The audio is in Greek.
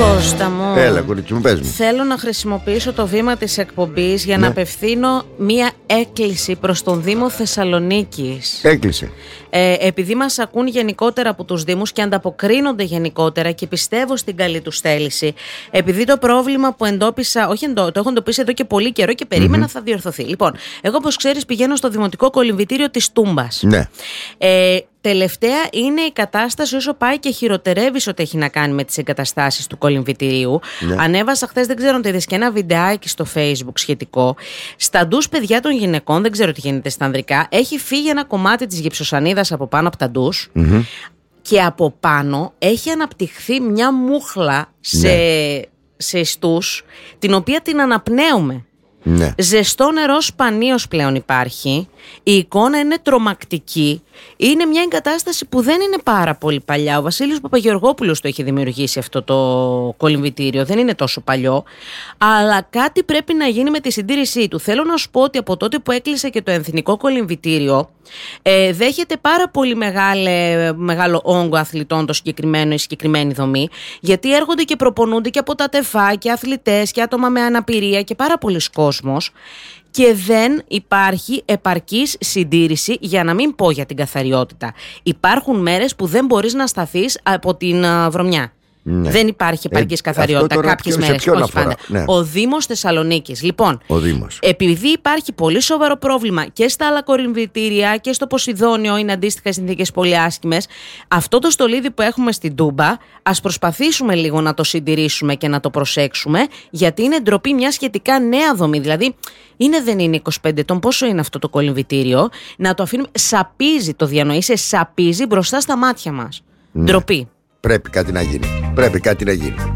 Κώστα μου, έλα κορίτσι μου, πες μου. θέλω να χρησιμοποιήσω το βήμα της εκπομπής για να απευθύνω μία έκκληση προς τον Δήμο Θεσσαλονίκης. Έκλεισε. Επειδή μας ακούν γενικότερα από τους Δήμους και ανταποκρίνονται γενικότερα και πιστεύω στην καλή τους θέληση, επειδή το πρόβλημα που εντόπισα, το έχω εντοπίσει εδώ και πολύ καιρό και περίμενα θα διορθωθεί. Λοιπόν, εγώ όπως ξέρεις πηγαίνω στο Δημοτικό Κολυμβητήριο της Τούμπας. Ναι. Τελευταία είναι η κατάσταση όσο πάει και χειροτερεύει ό,τι έχει να κάνει με τις εγκαταστάσεις του κολυμβητηρίου. Ναι. Ανέβασα χθες, δεν ξέρω αν το είδες, και ένα βιντεάκι στο Facebook σχετικό. Στα ντους παιδιά των γυναικών, δεν ξέρω τι γίνεται στα ανδρικά, έχει φύγει ένα κομμάτι της γυψοσανίδας από πάνω από τα ντους και από πάνω έχει αναπτυχθεί μια μούχλα σε ιστούς, την οποία την αναπνέουμε. Ναι. Ζεστό νερό σπανίως πλέον υπάρχει. Η εικόνα είναι τρομακτική. Είναι μια εγκατάσταση που δεν είναι πάρα πολύ παλιά. Ο Βασίλειος Παπαγεωργόπουλος το έχει δημιουργήσει αυτό το κολυμβητήριο. Δεν είναι τόσο παλιό. Αλλά κάτι πρέπει να γίνει με τη συντήρησή του. Θέλω να σου πω ότι από τότε που έκλεισε και το Εθνικό Κολυμβητήριο, δέχεται πάρα πολύ μεγάλο όγκο αθλητών η συγκεκριμένη δομή. Γιατί έρχονται και προπονούνται και από τα ΤΕΦΑ και αθλητές και άτομα με αναπηρία και πάρα πολλοί κόσμος. Και δεν υπάρχει επαρκής συντήρηση, για να μην πω για την καθαριότητα. Υπάρχουν μέρες που δεν μπορείς να σταθείς από την βρωμιά. Ναι. Δεν υπάρχει επαρκής καθαριότητα κάποιες μέρες. Όχι πάντα. Ναι. Ο Δήμος Θεσσαλονίκης. Λοιπόν, επειδή υπάρχει πολύ σοβαρό πρόβλημα και στα άλλα κολυμβητήρια και στο Ποσειδόνιο, είναι αντίστοιχα συνθήκες πολύ άσχημες, αυτό το στολίδι που έχουμε στην Τούμπα, ας προσπαθήσουμε λίγο να το συντηρήσουμε και να το προσέξουμε, γιατί είναι ντροπή μια σχετικά νέα δομή. Δηλαδή, δεν είναι 25 ετών, πόσο είναι αυτό το κολυμβητήριο, να το αφήνουμε, σαπίζει, το διανοείσαι, σαπίζει μπροστά στα μάτια μας. Ναι. Ντροπή. Πρέπει κάτι να γίνει. Πρέπει κάτι να γίνει.